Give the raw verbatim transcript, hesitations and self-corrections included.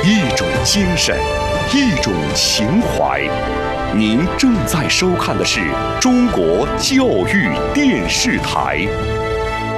一种精神，一种情怀。您正在收看的是中国教育电视台。